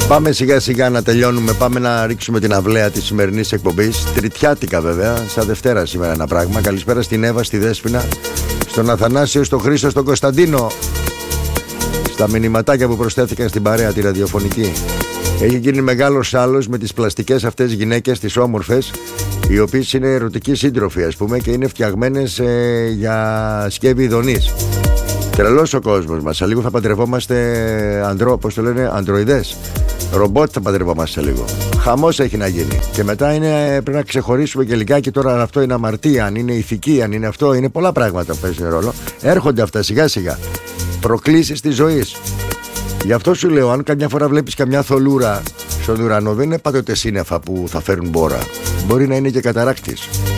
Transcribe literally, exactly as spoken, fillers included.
Πάμε σιγά σιγά να τελειώνουμε. Πάμε να ρίξουμε την αυλαία της σημερινής εκπομπής. Τριτιάτικα βέβαια, σαν Δευτέρα σήμερα ένα πράγμα. Καλησπέρα στην Εύα, στη Δέσποινα, στον Αθανάσιο, στον Χρήστο, στον Κωνσταντίνο. Στα μηνυματάκια που προσθέθηκαν στην παρέα τη ραδιοφωνική. Έχει γίνει μεγάλος άλλος με τις πλαστικές αυτές γυναίκες, τις όμορφες, οι οποίες είναι ερωτικοί σύντροφοι, ας πούμε, και είναι φτιαγμένες ε, για σκεύη ειδονής. Τρελός ο κόσμος μας. Σε λίγο θα παντρευόμαστε ανδρο, πώς το λένε, ανδροειδές. Ρομπότ θα παντρευόμαστε λίγο. Χαμός έχει να γίνει. Και μετά είναι, πρέπει να ξεχωρίσουμε και λιγάκι τώρα αν αυτό είναι αμαρτία, αν είναι ηθική, αν είναι αυτό. Είναι πολλά πράγματα που παίζουν ρόλο. Έρχονται αυτά σιγά σιγά. Προκλήσεις της ζωής. Γι' αυτό σου λέω, αν καμιά φορά βλέπεις καμιά θολούρα στον ουρανό, δεν είναι πάντοτε σύννεφα που θα φέρουν μπόρα. Μπορεί να είναι και καταράκτης.